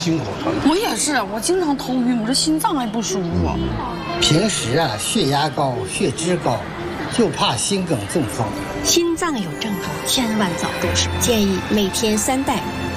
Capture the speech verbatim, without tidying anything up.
辛苦了。 我也是，我经常头晕，我这心脏也不舒服。 平时啊，血压高、血脂高，就怕心梗中风。 心脏有症状，千万早入手。建议每天三袋。